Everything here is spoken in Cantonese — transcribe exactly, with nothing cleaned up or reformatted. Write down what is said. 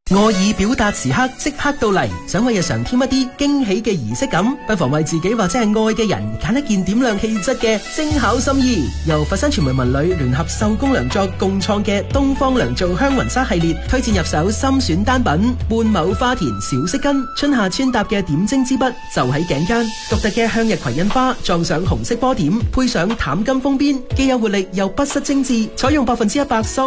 愛意表達時刻即刻到嚟，想為日常添一啲驚喜嘅儀式感，不妨為自己或者係愛嘅人揀一件點亮氣質嘅精巧心意。由佛山傳媒文旅聯合手工良作共創嘅東方良造香雲紗系列，推薦入手深選單品半畝花田小飾巾，春夏穿搭嘅點睛之筆就喺頸間，獨特嘅向日葵印花撞上紅色波點，配上淡金鋒邊，既有活力又不失精緻，採用百分之一百